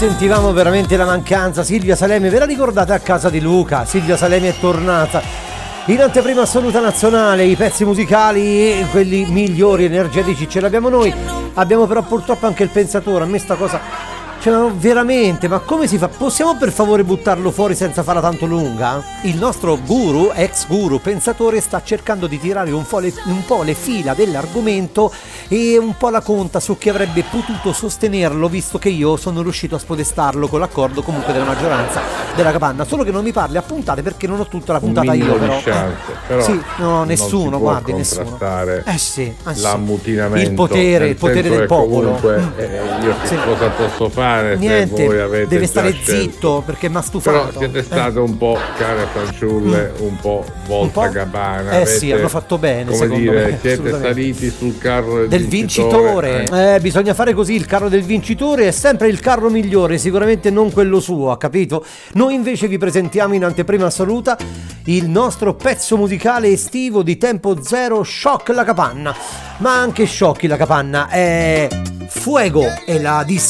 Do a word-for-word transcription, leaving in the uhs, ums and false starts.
Sentivamo veramente la mancanza. Silvia Salemi, ve la ricordate a casa di Luca? Silvia Salemi è tornata in anteprima assoluta nazionale. I pezzi musicali, quelli migliori, energetici, ce l'abbiamo noi. Abbiamo però purtroppo anche il pensatore. A me sta cosa, cioè, ma veramente, ma come si fa? Possiamo per favore buttarlo fuori senza farla tanto lunga? Il nostro guru, ex guru, pensatore, sta cercando di tirare un po' le, un po' le fila dell'argomento e un po' la conta su chi avrebbe potuto sostenerlo, visto che io sono riuscito a spodestarlo con l'accordo comunque della maggioranza della Capanna. Solo che non mi parli a puntate perché non ho tutta la puntata io, però. Chance, però sì, no, nessuno, guardi, nessuno. Eh sì, eh sì. L'ammutinamento, il potere, il potere del popolo. Comunque, mm. eh, io che sì. cosa posso fare? Niente, se voi avete deve stare scelto. Zitto perché mi ha stufato. Però siete state eh. un po', care fanciulle, mm. un po' volta Capanna. Eh avete, sì, hanno fatto bene, come secondo dire, me. Siete saliti sul carro del, del vincitore. vincitore. Eh. eh, bisogna fare così, il carro del vincitore è sempre il carro migliore, sicuramente non quello suo, ha capito? Noi invece vi presentiamo in anteprima assoluta il nostro pezzo musicale estivo di Tempo Zero, Shock la Capanna. Ma anche Sciocchi la Capanna è Fuego e la disco